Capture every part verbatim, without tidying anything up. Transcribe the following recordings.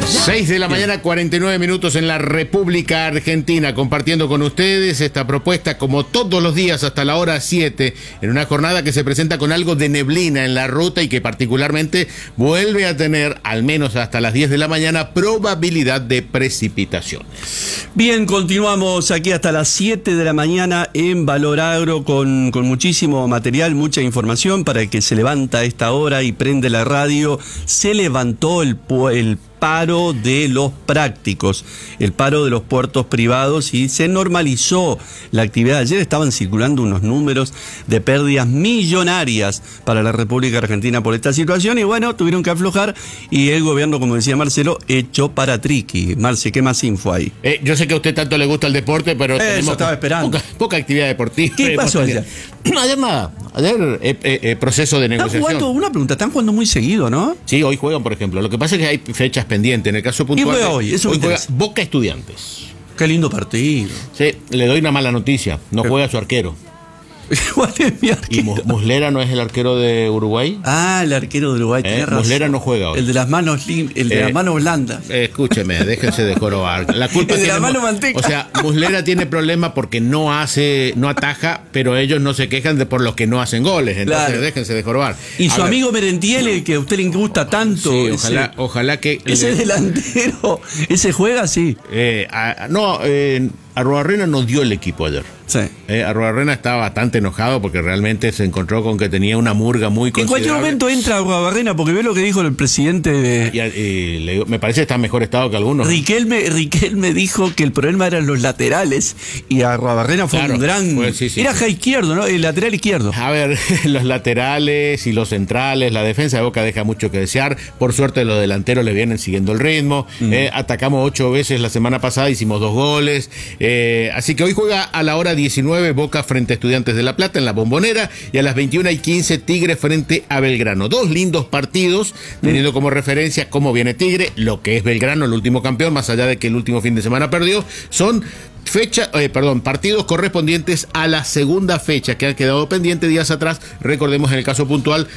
seis de la mañana, cuarenta y nueve minutos en la República Argentina, compartiendo con ustedes esta propuesta como todos los días hasta la hora siete, en una jornada que se presenta con algo de neblina en la ruta y que particularmente vuelve a tener, al menos hasta las diez de la mañana, probabilidad de precipitaciones. Bien, continuamos aquí hasta las siete de la mañana en Valor Agro con, con muchísimo material, mucha información para el que se levanta a esta hora y prende la radio. Se levantó el, el paro de los prácticos, el paro de los puertos privados, y se normalizó la actividad. Ayer estaban circulando unos números de pérdidas millonarias para la República Argentina por esta situación, y bueno, tuvieron que aflojar y el gobierno, como decía Marcelo, echó para triqui. Marce, ¿qué más info hay? Eh, yo sé que a usted tanto le gusta el deporte, pero Eso tenemos estaba esperando. Poca, poca actividad deportiva. ¿Qué pasó ayer? Ayer nada, ayer eh, eh, eh, proceso de negociación. Están jugando, una pregunta, están jugando muy seguido, ¿no? Sí, hoy juegan, por ejemplo. Lo que pasa es que hay fechas pendientes. En el caso puntual, ¿Quién juega hoy? Eso hoy me juega interesa. Boca Estudiantes. Qué lindo partido. Sí, le doy una mala noticia. No ¿Qué? Juega su arquero. ¿Cuál es mi ¿Y arquero? Mu- Muslera no es el arquero de Uruguay? Ah, el arquero de Uruguay, Eh, tenés razón. Muslera no juega hoy. El de las manos lim- el de Eh, las manos blandas. Eh, escúcheme, déjense de jorobar. La culpa El de la tiene mano Mu- manteca. O sea, Muslera tiene problema porque no hace, no ataja, pero ellos no se quejan de por los que no hacen goles. Entonces, Claro. déjense de jorobar. Y A su ver, amigo Merentiel, que a usted le gusta tanto. sí, ese, ojalá, ojalá que. ese le- delantero, ese juega, sí. eh, a- no, eh, Arruabarrena no dio el equipo ayer. Sí. Eh, Arruabarrena estaba bastante enojado porque realmente se encontró con que tenía una murga muy En cualquier considerable. momento entra Barrena, porque ve lo que dijo el presidente de... Y, y le digo, me parece que está en mejor estado que algunos. Riquelme, Riquelme dijo que el problema eran los laterales y Arruabarrena fue Claro, un gran... fue- sí, sí, era sí. ja izquierdo, ¿no? El lateral izquierdo. A ver, los laterales y los centrales, la defensa de Boca deja mucho que desear. Por suerte los delanteros le vienen siguiendo el ritmo. Mm. Eh, atacamos ocho veces la semana pasada, hicimos dos goles. Eh, así que hoy juega a la hora diecinueve Boca frente a Estudiantes de La Plata en la Bombonera, y a las veintiuna y quince Tigre frente a Belgrano. Dos lindos partidos, teniendo como referencia cómo viene Tigre, lo que es Belgrano, el último campeón, más allá de que el último fin de semana perdió. Son fecha, eh, perdón, partidos correspondientes a la segunda fecha que han quedado pendientes días atrás. Recordemos en el caso puntual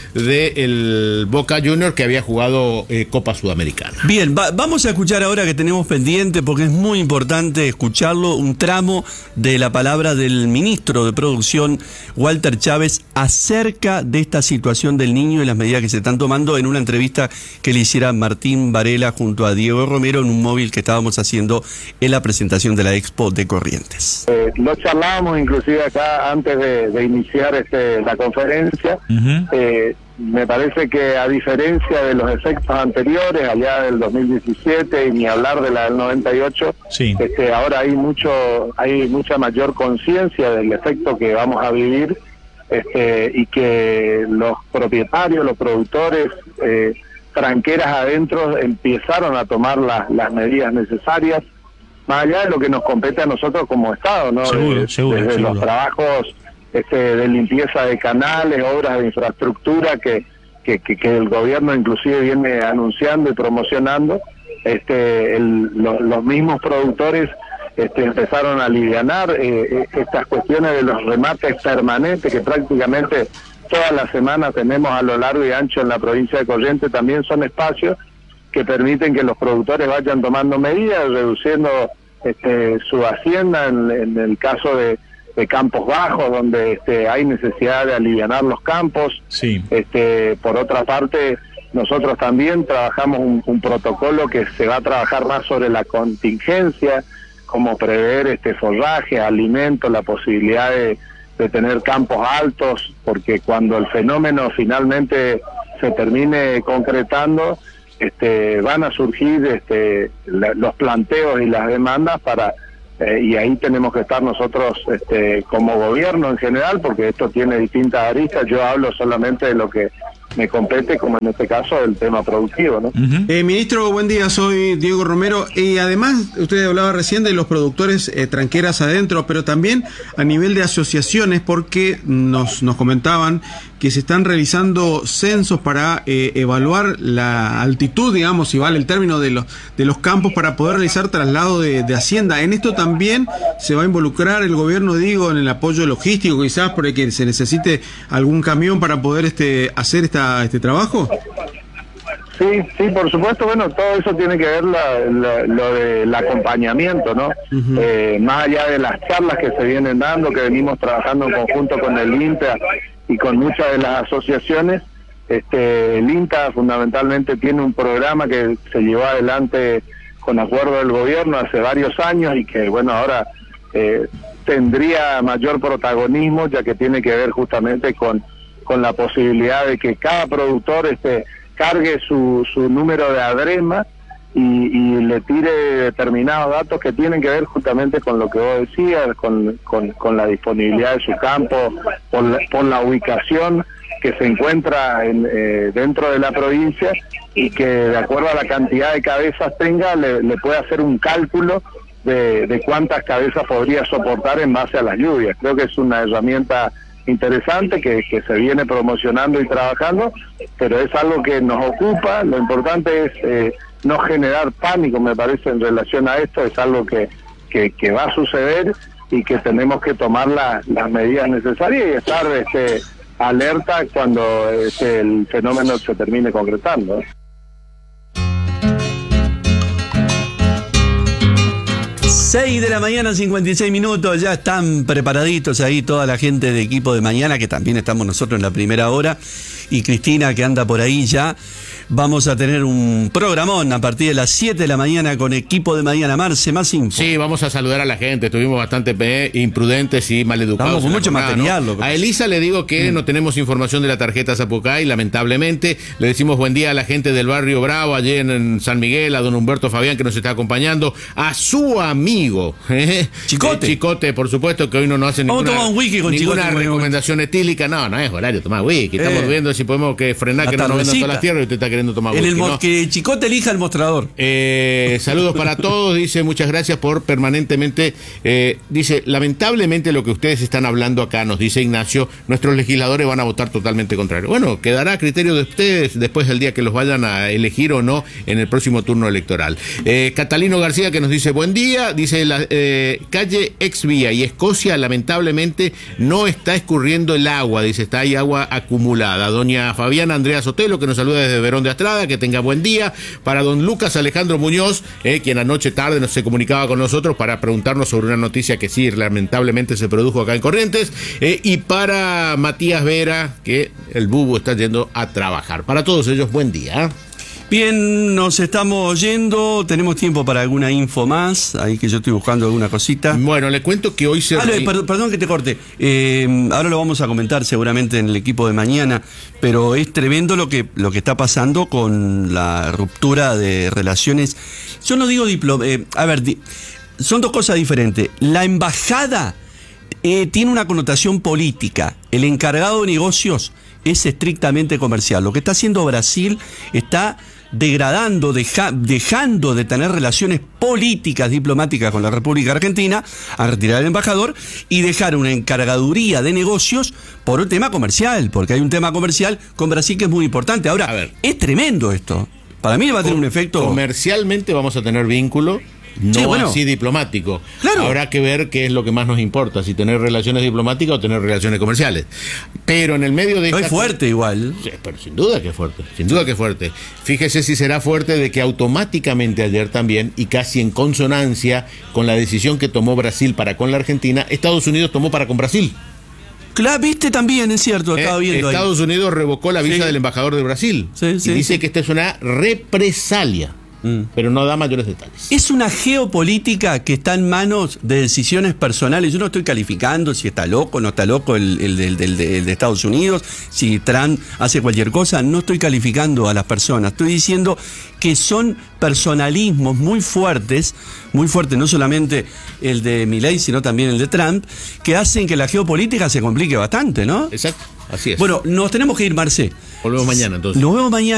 del Boca Junior, que había jugado eh, Copa Sudamericana. Bien, va- vamos a escuchar ahora que tenemos pendiente, porque es muy importante escucharlo, un tramo de la palabra del ministro de Producción, Walter Chávez, acerca de esta situación del niño y las medidas que se están tomando en una entrevista que le hiciera Martín Varela junto a Diego Romero en un móvil que estábamos haciendo en la presentación de la Expo de Corrientes. Eh, lo charlábamos inclusive acá antes de, de iniciar este, la conferencia. Eh, me parece que a diferencia de los efectos anteriores, allá del dos mil diecisiete y ni hablar de la del noventa y ocho, Sí. este, ahora hay mucho, hay mucha mayor conciencia del efecto que vamos a vivir, este, y que los propietarios, los productores, eh, tranqueras adentro empezaron a tomar las, las medidas necesarias, más allá de lo que nos compete a nosotros como Estado, ¿no? Seguro, De- seguro, desde seguro. los trabajos este, de limpieza de canales, obras de infraestructura que, que, que, que el gobierno inclusive viene anunciando y promocionando. Este, el, lo- los mismos productores este, empezaron a alivianar eh, eh, estas cuestiones de los remates permanentes que prácticamente todas las semanas tenemos a lo largo y ancho en la provincia de Corrientes. También son espacios que permiten que los productores vayan tomando medidas, reduciendo este, su hacienda en, en el caso de, de campos bajos, donde este, hay necesidad de alivianar los campos. Sí. Este, por otra parte, nosotros también trabajamos un, un protocolo que se va a trabajar más sobre la contingencia, como prever este forraje, alimentos, la posibilidad de, de tener campos altos, porque cuando el fenómeno finalmente se termine concretando, este, van a surgir este, la, los planteos y las demandas para eh, y ahí tenemos que estar nosotros este, como gobierno en general, porque esto tiene distintas aristas. Yo hablo solamente de lo que me compete, como en este caso el tema productivo, ¿no? Uh-huh. Eh, ministro, buen día, soy Diego Romero. Y además, usted hablaba recién de los productores eh, tranqueras adentro, pero también a nivel de asociaciones, porque nos, nos comentaban que se están realizando censos para eh, evaluar la altitud, digamos, si vale el término, de los, de los campos para poder realizar traslado de, de hacienda. En esto también se va a involucrar el gobierno, digo, en el apoyo logístico, quizás porque se necesite algún camión para poder este, hacer esta, este trabajo. Sí, sí, por supuesto, bueno, todo eso tiene que ver la, la, lo del acompañamiento, ¿no? Uh-huh. Eh, más allá de las charlas que se vienen dando, que venimos trabajando en conjunto con el INTA y con muchas de las asociaciones, este, el INTA fundamentalmente tiene un programa que se llevó adelante con acuerdo del gobierno hace varios años y que, bueno, ahora eh, tendría mayor protagonismo, ya que tiene que ver justamente con, con la posibilidad de que cada productor este cargue su, su número de ADREMA y, y le tire determinados datos que tienen que ver justamente con lo que vos decías, con, con, con la disponibilidad de su campo, por la, por la ubicación que se encuentra en, eh, dentro de la provincia y que de acuerdo a la cantidad de cabezas tenga, le, le puede hacer un cálculo de, de cuántas cabezas podría soportar en base a las lluvias. Creo que es una herramienta interesante que, que se viene promocionando y trabajando, pero es algo que nos ocupa. Lo importante es eh, no generar pánico, me parece, en relación a esto. Es algo que, que, que va a suceder y que tenemos que tomar la, las medidas necesarias y estar este, alerta cuando este, el fenómeno se termine concretando. seis de la mañana, cincuenta y seis minutos, ya están preparaditos ahí toda la gente de Equipo de Mañana, que también estamos nosotros en la primera hora, y Cristina, que anda por ahí ya. Vamos a tener un programón a partir de las siete de la mañana con Equipo de Mañana. Marce, más info. Sí, vamos a saludar a la gente. Estuvimos bastante eh, imprudentes y maleducados. Estamos con mucho jornada, material. ¿no? A Elisa le digo que mm. no tenemos información de la tarjeta Zapucay, lamentablemente. Le decimos buen día a la gente del barrio Bravo, allí en, en San Miguel, a don Humberto Fabián, que nos está acompañando, a su amigo eh, Chicote. Eh, Chicote, por supuesto, que hoy no nos hace vamos ninguna, un wiki con ninguna Chicote, recomendación etílica. No, no es horario tomar wiki. Estamos eh, viendo si podemos que frenar que no nos vendan todas las tierras y usted está queriendo tomar wiki. ¿no? Que Chicote elija el mostrador. Eh, saludos para todos, dice, muchas gracias por permanentemente, eh, dice, lamentablemente lo que ustedes están hablando acá, nos dice Ignacio, nuestros legisladores van a votar totalmente contrario. Bueno, quedará a criterio de ustedes después del día que los vayan a elegir o no en el próximo turno electoral. Eh, Catalino García, que nos dice, buen día, dice, la eh, calle Exvía y Escocia lamentablemente no está escurriendo el agua, dice, está ahí agua acumulada. Doña Fabiana Andrea Sotelo, que nos saluda desde Verón de Astrada, que tenga buen día. Para don Lucas Alejandro Muñoz, eh, quien anoche tarde nos se comunicaba con nosotros para preguntarnos sobre una noticia que sí, lamentablemente se produjo acá en Corrientes, eh, y para Matías Vera, que el bubu está yendo a trabajar. Para todos ellos, buen día. Bien, nos estamos yendo, tenemos tiempo para alguna info más, ahí que yo estoy buscando alguna cosita. Bueno, le cuento que hoy se... Ah, re... perdón, perdón que te corte, eh, ahora lo vamos a comentar seguramente en el Equipo de Mañana, pero es tremendo lo que, lo que está pasando con la ruptura de relaciones. Yo no digo diploma, eh, a ver, di... son dos cosas diferentes. La embajada eh, tiene una connotación política, el encargado de negocios es estrictamente comercial. Lo que está haciendo Brasil está degradando, deja, dejando de tener relaciones políticas, diplomáticas con la República Argentina, a retirar al embajador y dejar una encargaduría de negocios por un tema comercial, porque hay un tema comercial con Brasil que es muy importante. Ahora, a ver, es tremendo esto. Para mí va a tener un efecto... Comercialmente vamos a tener vínculo, no sí, bueno. así diplomático. Claro. Habrá que ver qué es lo que más nos importa, si tener relaciones diplomáticas o tener relaciones comerciales. Pero en el medio de... No es fuerte igual. Sí, pero sin duda que es fuerte, sin duda que es fuerte. Fíjese si será fuerte de que automáticamente ayer también, y casi en consonancia con la decisión que tomó Brasil para con la Argentina, Estados Unidos tomó para con Brasil. Claro, viste también, es cierto, estaba eh, viendo Estados ahí. Unidos revocó la visa sí. del embajador de Brasil. Sí, sí, y dice sí. que esta es una represalia. Mm. Pero no da mayores detalles. Es una geopolítica que está en manos de decisiones personales. Yo no estoy calificando si está loco o no está loco el, el, el, el, el de Estados Unidos, si Trump hace cualquier cosa. No estoy calificando a las personas. Estoy diciendo que son personalismos muy fuertes, muy fuertes, no solamente el de Milei, sino también el de Trump, que hacen que la geopolítica se complique bastante, ¿no? Exacto, así es. Bueno, nos tenemos que ir, Marcé. Volvemos mañana, entonces. Nos vemos mañana.